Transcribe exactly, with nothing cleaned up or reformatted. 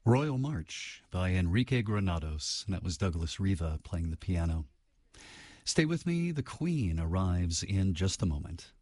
Royal March by Enrique Granados. And that was Douglas Riva playing the piano. Stay with me. The Queen arrives in just a moment.